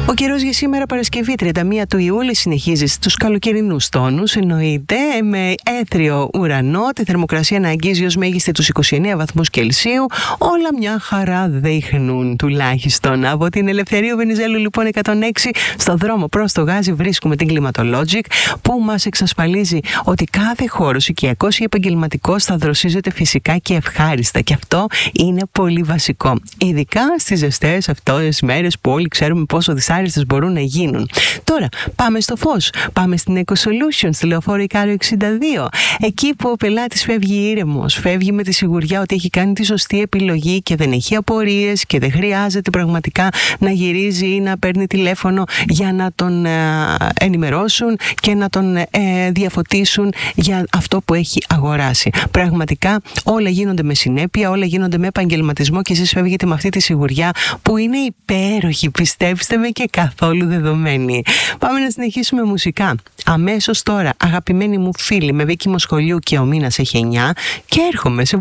Ο καιρός για σήμερα, Παρασκευή 31 του Ιούλη, συνεχίζει στους καλοκαιρινούς τόνους. Εννοείται με έθριο ουρανό, τη θερμοκρασία να αγγίζει ως μέγιστη τους 29 βαθμούς Κελσίου. Όλα μια χαρά δείχνουν, τουλάχιστον. Από την Ελευθερίου Βενιζέλου, λοιπόν, 106, στο δρόμο προς το Γάζι βρίσκουμε την Climatologic, που μας εξασφαλίζει ότι κάθε χώρος, οικιακός ή επαγγελματικός, θα δροσίζεται φυσικά και ευχάριστα. Και αυτό είναι πολύ βασικό. Ειδικά στις ζεστές αυτές μέρες που όλοι ξέρουμε πόσο δυσάρεστες μπορούν να γίνουν. Τώρα, πάμε στο φως. Πάμε στην Eco Solutions, στη Λεωφόρο Ικάριο 62. Εκεί που ο πελάτης φεύγει ήρεμος, φεύγει με τη σιγουριά ότι έχει κάνει τη σωστή επιλογή και δεν έχει απορίες και δεν χρειάζεται πραγματικά να γυρίζει ή να παίρνει τηλέφωνο για να τον ενημερώσουν και να τον διαφωτίσουν για αυτό που έχει αγοράσει. Πραγματικά όλα γίνονται με συνέπεια, όλα γίνονται με επαγγελματισμό και εσείς φεύγετε με αυτή τη σιγουριά που είναι υπέροχη, πιστέψτε με, και καθόλου δεδομένη. Πάμε να συνεχίσουμε μουσικά. Αμέσως τώρα, αγαπημένοι μου φίλοι, με Βίκη Μοσχολιού και ο μήνας έχει 9 και έρχομαι σε